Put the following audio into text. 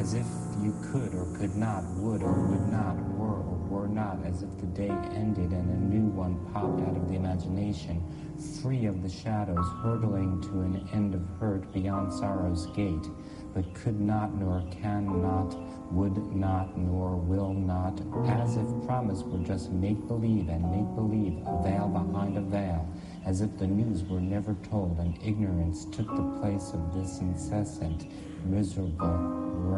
as if you could or could not, would or would not, were or were not, as if the day ended and a new one popped out of the imagination, free of the shadows, hurtling to an end of hurt beyond sorrow's gate, but could not nor can not, would not nor will not, as if promise were just make-believe and make-believe, a veil behind a veil, as if the news were never told and ignorance took the place of this incessant, miserable